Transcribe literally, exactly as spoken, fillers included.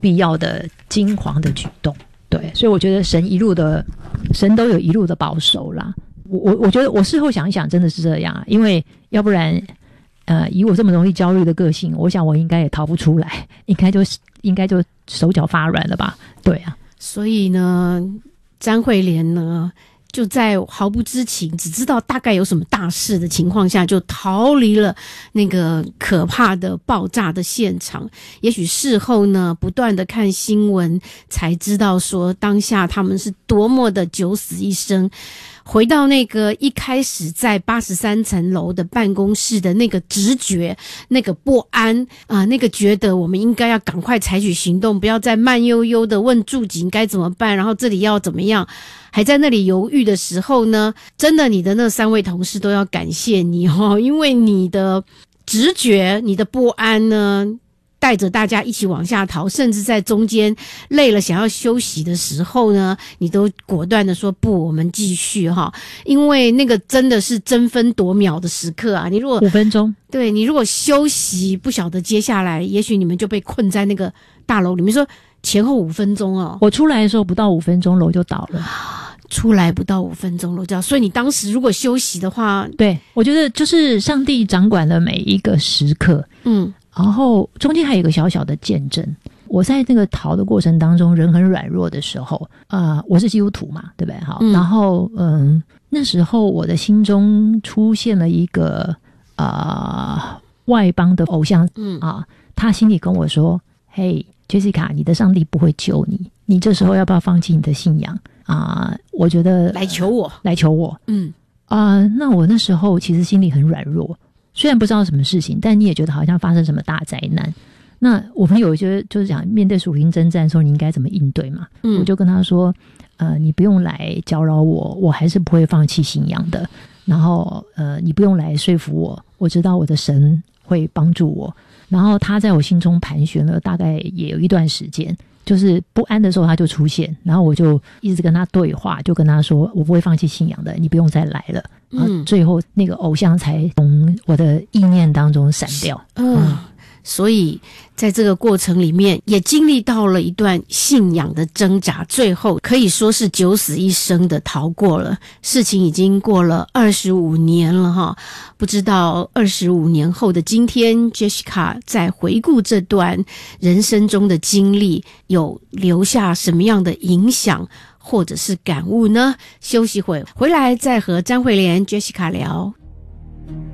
必要的惊惶的举动。对，所以我觉得神一路的神都有一路的保守啦。我我我觉得我事后想一想真的是这样，因为要不然呃以我这么容易焦虑的个性，我想我应该也逃不出来，应该就应该就手脚发软了吧。对啊， 所以呢詹惠莲呢就在毫不知情，只知道大概有什么大事的情况下，就逃离了那个可怕的爆炸的现场。也许事后呢，不断的看新闻，才知道说当下他们是多么的九死一生。回到那个一开始在八十三层楼的办公室的那个直觉，那个不安啊、呃，那个觉得我们应该要赶快采取行动，不要再慢悠悠的问住警该怎么办，然后这里要怎么样，还在那里犹豫的时候呢，真的你的那三位同事都要感谢你哦，因为你的直觉，你的不安呢带着大家一起往下逃，甚至在中间累了想要休息的时候呢，你都果断的说不，我们继续哈，因为那个真的是争分夺秒的时刻啊！你如果五分钟， 对你如果休息，不晓得接下来，也许你们就被困在那个大楼里面。说前后五分钟哦， 我出来的时候不到五分钟，楼就倒了。 出来不到五分钟楼就倒，所以你当时如果休息的话， 对，我觉得就是上帝掌管了每一个时刻，嗯。然后中间还有一个小小的见证，我在那个逃的过程当中，人很软弱的时候，呃，我是基督徒嘛，对不对？好，嗯、然后嗯，那时候我的心中出现了一个呃外邦的偶像，嗯啊，他心里跟我说：“嘿 ，Jessica， 你的上帝不会救你，你这时候要不要放弃你的信仰啊、呃？”我觉得来求我， 来求我， 嗯啊、呃，那我那时候其实心里很软弱。虽然不知道什么事情，但你也觉得好像发生什么大灾难。那我们有一些就是讲面对属灵征战的时候，你应该怎么应对嘛？嗯，我就跟他说，呃，你不用来搅扰我，我还是不会放弃信仰的。然后，呃，你不用来说服我，我知道我的神会帮助我。然后他在我心中盘旋了大概也有一段时间，就是不安的时候他就出现，然后我就一直跟他对话，就跟他说，我不会放弃信仰的，你不用再来了。嗯，最后那个偶像才从我的意念当中闪掉。 嗯，嗯所以在这个过程里面也经历到了一段信仰的挣扎，最后可以说是九死一生的逃过了。事情已经过了二十五年了哈，不知道二十五年后的今天 Jessica 在回顾这段人生中的经历，有留下什么样的影响或者是感悟呢？休息会回来再和詹惠莲 Jessica 聊。